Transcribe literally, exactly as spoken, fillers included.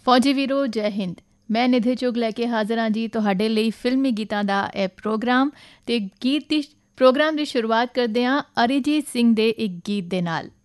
ਫੌਜੀ ਵੀਰੋ, ਜੈ ਹਿੰਦ। ਮੈਂ ਨਿਧੀ ਚੁਗ ਲੈ ਕੇ ਹਾਜ਼ਰ ਹਾਂ ਜੀ ਤੁਹਾਡੇ ਲਈ ਫਿਲਮੀ ਗੀਤਾਂ ਦਾ ਇਹ ਪ੍ਰੋਗਰਾਮ। ਅਤੇ ਗੀਤ ਦੀ ਪ੍ਰੋਗਰਾਮ ਦੀ ਸ਼ੁਰੂਆਤ ਕਰਦੇ ਹਾਂ ਅਰੀਜੀਤ ਸਿੰਘ ਦੇ ਇੱਕ ਗੀਤ ਦੇ ਨਾਲ।